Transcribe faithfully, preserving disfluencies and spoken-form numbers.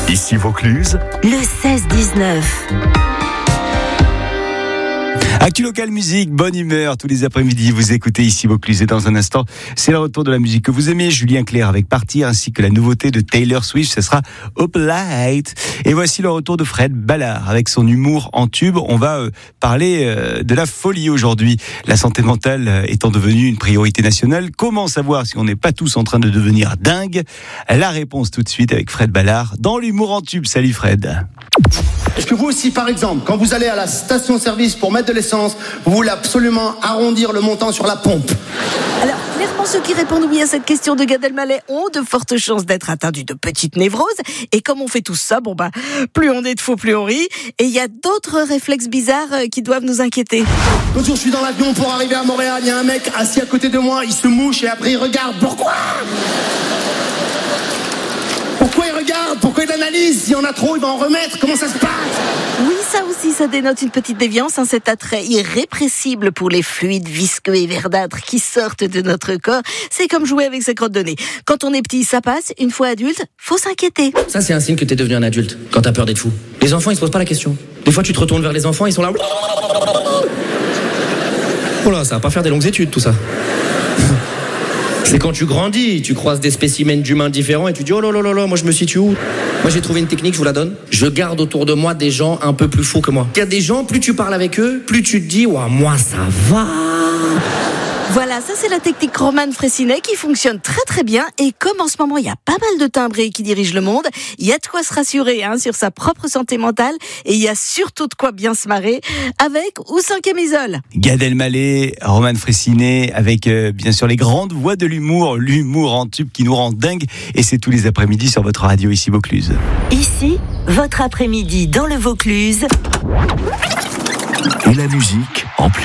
Ici Vaucluse, le seize dix-neuf. Actu local musique, bonne humeur tous les après-midi. Vous écoutez Ici Vaucluse et dans un instant, c'est le retour de la musique que vous aimez. Julien Clerc avec Partir ainsi que la nouveauté de Taylor Swift, ce sera Up Light. Et voici le retour de Fred Ballard avec son humour en tube. On va euh, parler euh, de la folie aujourd'hui. La santé mentale euh, étant devenue une priorité nationale. Comment savoir si on n'est pas tous en train de devenir dingue? La réponse tout de suite avec Fred Ballard dans l'humour en tube. Salut Fred. Est-ce que vous aussi, par exemple, quand vous allez à la station-service pour mettre de l'essence, vous voulez absolument arrondir le montant sur la pompe? Alors, clairement, ceux qui répondent oui à cette question de Gad Elmaleh ont de fortes chances d'être atteints d'une petite névrose. Et comme on fait tous ça, bon bah, plus on est de faux, plus on rit. Et il y a d'autres réflexes bizarres qui doivent nous inquiéter. L'autre jour, je suis dans l'avion pour arriver à Montréal, il y a un mec assis à côté de moi, il se mouche et après il regarde. Pourquoi? Pourquoi il regarde? Pourquoi il analyse? S'il y en a trop, il va en remettre. Comment ça se passe? Oui, ça aussi, ça dénote une petite déviance, hein, cet attrait irrépressible pour les fluides visqueux et verdâtres qui sortent de notre corps. C'est comme jouer avec sa crotte de nez. Quand on est petit, ça passe. Une fois adulte, faut s'inquiéter. Ça, c'est un signe que t'es devenu un adulte, quand t'as peur d'être fou. Les enfants, ils se posent pas la question. Des fois, tu te retournes vers les enfants, ils sont là. Oh là, ça va pas faire des longues études, tout ça. C'est quand tu grandis, tu croises des spécimens d'humains différents et tu dis oh là là là là, moi je me situe où? Moi j'ai trouvé une technique, je vous la donne. Je garde autour de moi des gens un peu plus fous que moi. Il y a des gens, plus tu parles avec eux, plus tu te dis ouah, moi ça va. Voilà, ça c'est la technique Roman Fressinet qui fonctionne très très bien. Et comme en ce moment il y a pas mal de timbrés qui dirigent le monde, il y a de quoi se rassurer hein, sur sa propre santé mentale. Et il y a surtout de quoi bien se marrer avec ou sans camisole. Gad Elmaleh, Roman Fressinet avec euh, bien sûr les grandes voix de l'humour, l'humour en tube qui nous rend dingue. Et c'est tous les après-midi sur votre radio Ici Vaucluse. Ici, votre après-midi dans le Vaucluse. et la musique en plus.